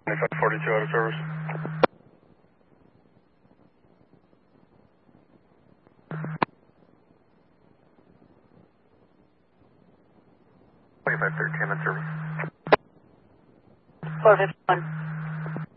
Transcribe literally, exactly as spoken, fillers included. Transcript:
twenty-five forty-two out of service. twenty-five thirteen out of service. four fifty-one.